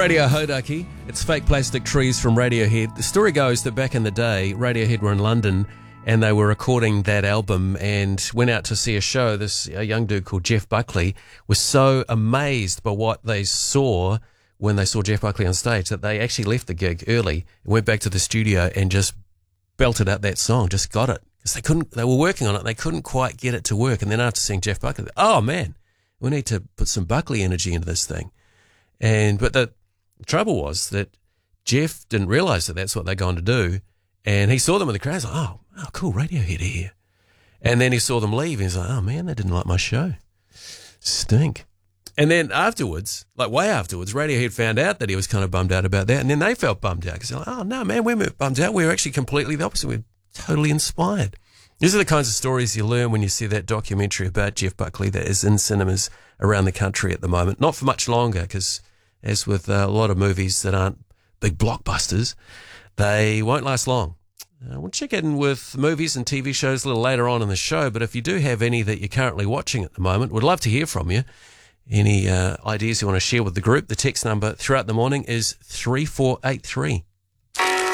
Radio Hodaki. It's Fake Plastic Trees from Radiohead. The story goes that back in the day, Radiohead were in London and they were recording that album and went out to see a show. A young dude called Jeff Buckley was so amazed by what they saw when they saw Jeff Buckley on stage that they actually left the gig early and went back to the studio and just belted out that song, just got it. Because they were working on it, they couldn't quite get it to work. And then after seeing Jeff Buckley, oh man, we need to put some Buckley energy into this thing. But the trouble was that Jeff didn't realise that that's what they're going to do. And he saw them in the crowd. He's like, oh, cool, Radiohead are here. And then he saw them leave. And he's like, oh, man, they didn't like my show. Stink. And then afterwards, like way afterwards, Radiohead found out that he was kind of bummed out about that. And then they felt bummed out because they're like, oh, no, man, we weren't bummed out. We were actually completely the opposite. We're totally inspired. These are the kinds of stories you learn when you see that documentary about Jeff Buckley that is in cinemas around the country at the moment. Not for much longer because, as with a lot of movies that aren't big blockbusters, they won't last long. We'll check in with movies and TV shows a little later on in the show, but if you do have any that you're currently watching at the moment, we'd love to hear from you. Any ideas you want to share with the group, the text number throughout the morning is 3483.